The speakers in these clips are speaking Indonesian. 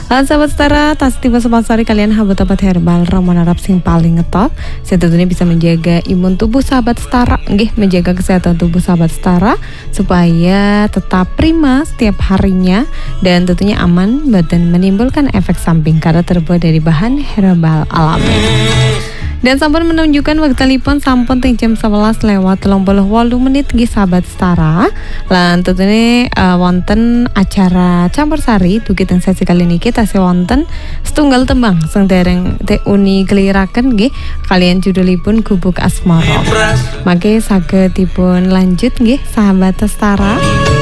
Lan sahabat setara, tas tiba sepasari kalian habut obat herbal ramuan Arab sing paling ngetop. Saya tentunya bisa menjaga imun tubuh sahabat setara, menjaga kesehatan tubuh sahabat setara supaya tetap prima setiap harinya dan tentunya aman dan menimbulkan efek samping karena terbuat dari bahan herbal alami. Dan sampun menunjukkan waktu telepon sampun ting jam 11 lewat 38 menit nggih sahabat setara. Lan tentunya wonten acara campur sari dugi teng sesi kali niki tasih wonten setunggal tembang sing dereng Uni keliraken nggih kalian judulipun Gubuk Asmara. Mangke saged dipun lanjut nggih sahabat setara.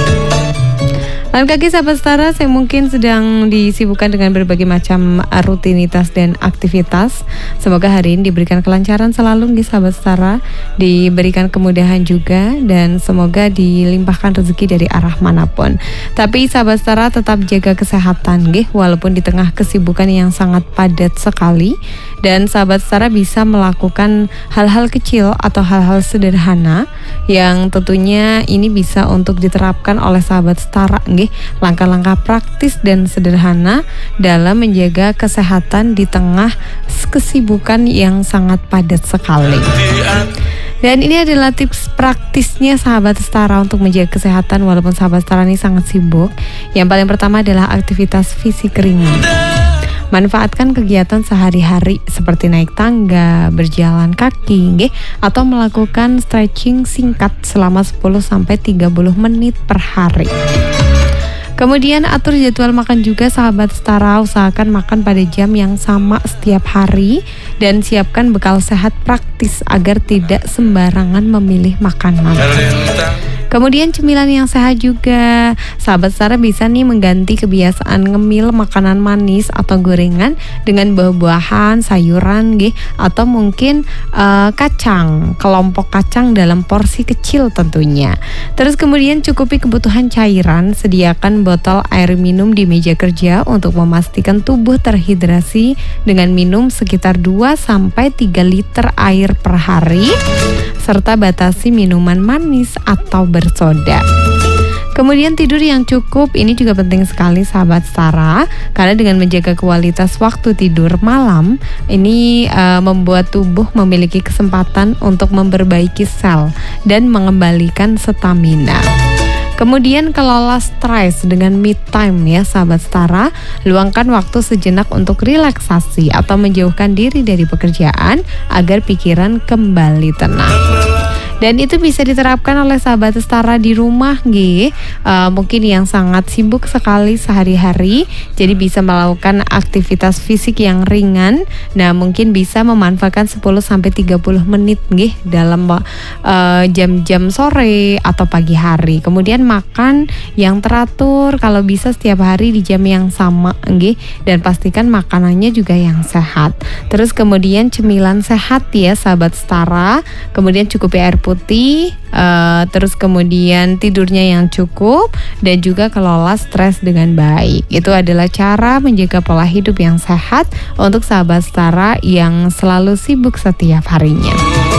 Lain kaki sahabat setara, saya mungkin sedang disibukkan dengan berbagai macam rutinitas dan aktivitas. Semoga hari ini diberikan kelancaran selalu nih sahabat setara, diberikan kemudahan juga dan semoga dilimpahkan rezeki dari arah manapun. Tapi sahabat setara tetap jaga kesehatan nih, walaupun di tengah kesibukan yang sangat padat sekali. Dan sahabat setara bisa melakukan hal-hal kecil atau hal-hal sederhana yang tentunya ini bisa untuk diterapkan oleh sahabat setara nggih, langkah-langkah praktis dan sederhana dalam menjaga kesehatan di tengah kesibukan yang sangat padat sekali. Dan ini adalah tips praktisnya sahabat setara untuk menjaga kesehatan walaupun sahabat setara ini sangat sibuk. Yang paling pertama adalah aktivitas fisik ringan. Manfaatkan kegiatan sehari-hari seperti naik tangga, berjalan kaki, atau melakukan stretching singkat selama 10-30 menit per hari. Kemudian atur jadwal makan juga sahabat setara, usahakan makan pada jam yang sama setiap hari dan siapkan bekal sehat praktis agar tidak sembarangan memilih makanan. Kemudian cemilan yang sehat juga. Sahabat setara bisa nih mengganti kebiasaan ngemil makanan manis atau gorengan dengan buah-buahan, sayuran atau mungkin kacang, kelompok kacang dalam porsi kecil tentunya. Terus kemudian cukupi kebutuhan cairan, sediakan botol air minum di meja kerja untuk memastikan tubuh terhidrasi dengan minum sekitar 2-3 liter air per hari serta batasi minuman manis atau bersoda. Kemudian tidur yang cukup ini juga penting sekali sahabat setara, karena dengan menjaga kualitas waktu tidur malam ini membuat tubuh memiliki kesempatan untuk memperbaiki sel dan mengembalikan stamina. Kemudian kelola stres dengan me time ya sahabat setara, luangkan waktu sejenak untuk relaksasi atau menjauhkan diri dari pekerjaan agar pikiran kembali tenang. Dan itu bisa diterapkan oleh sahabat setara di rumah mungkin yang sangat sibuk sekali sehari-hari, jadi bisa melakukan aktivitas fisik yang ringan. Nah mungkin bisa memanfaatkan 10-30 menit dalam jam-jam sore atau pagi hari. Kemudian makan yang teratur, kalau bisa setiap hari di jam yang sama dan pastikan makanannya juga yang sehat. Terus kemudian cemilan sehat ya sahabat setara, kemudian cukupi air putih, terus kemudian tidurnya yang cukup dan juga kelola stres dengan baik. Itu adalah cara menjaga pola hidup yang sehat untuk sahabat setara yang selalu sibuk setiap harinya.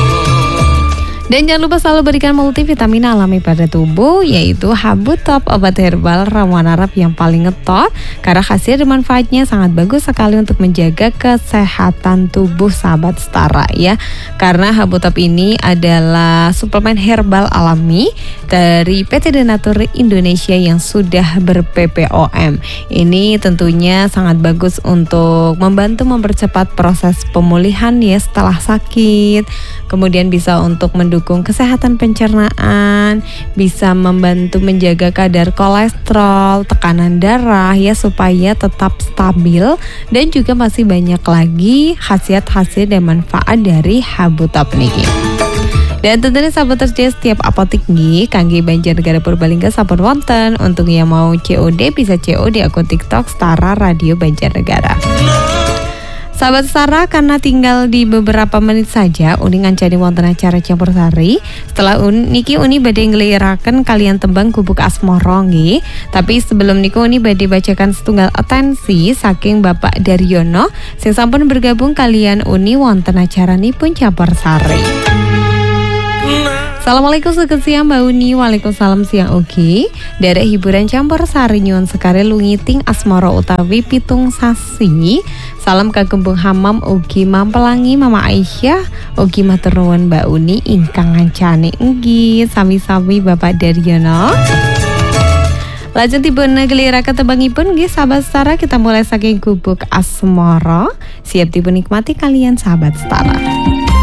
Dan jangan lupa selalu berikan multivitamin alami pada tubuh, yaitu Habu Top, obat herbal ramuan Arab yang paling ngetop karena khasiat dan manfaatnya sangat bagus sekali untuk menjaga kesehatan tubuh sahabat setara ya. Karena Habu Top ini adalah suplemen herbal alami dari PT Denatur Indonesia yang sudah ber-PPOM. Ini tentunya sangat bagus untuk membantu mempercepat proses pemulihan ya setelah sakit. Kemudian bisa untuk mendukung kesehatan pencernaan, bisa membantu menjaga kadar kolesterol, tekanan darah ya supaya tetap stabil, dan juga masih banyak lagi khasiat-khasiat dan manfaat dari Habu Top niki. Dan tentunya sahabat terjadi setiap apotik kangge Banjarnegara Purbalingga sampun wonten. Untuk yang mau COD bisa COD akun TikTok Setara Radio Banjarnegara. Sahabat setara, karena tinggal di beberapa menit saja Uni ngancani wonten acara campur sari. Setelah niki Uni badhe ngliraken kalian tembang Gubuk Asmara nggih. Tapi sebelum niku Uni badhe bacakan setunggal atensi saking Bapak Daryono sing sampun bergabung kalian Uni wonten acaranipun campur sari. Assalamualaikum selamat siang Mbak Uni. Waalaikumsalam siang ugi. Derek hiburan campur sari nyuwun sekare lungiting asmara utawi pitung sasi. Salam kagembung hamam ugi mampelangi Mama Aisyah. Ugi matur nuwun Mbak Uni ingkang ngancani ugi sami-sami Bapak Daryono. Lajeng dipun geliraken tembangipun nggih sahabat setara, kita mulai saking gubuk asmara. Siap dipun nikmati kalian sahabat setara.